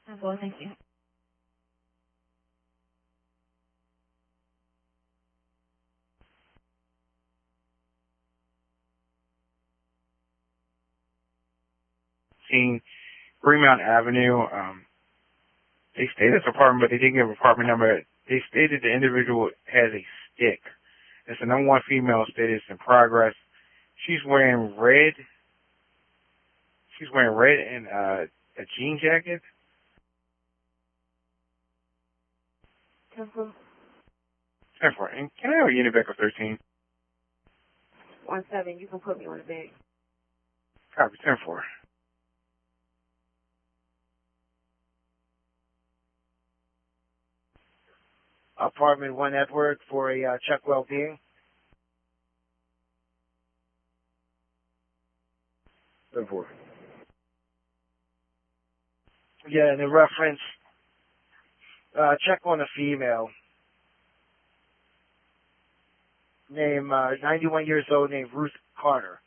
Well, thank you. Seeing Greenmount Avenue. They stated it's apartment, but they didn't give an apartment number. They stated the individual has a stick. It's the number one female stated it's in progress. She's wearing red. She's wearing red and a jean jacket. 10-4. 10-4. And can I have a unit back of 13? 1-7. You can put me on the bag. Copy. 10-4. Apartment 1 Edward for a check well-being. 10-4. Yeah, and the reference, check on a female. Name, 91 years old, named Ruth Carter.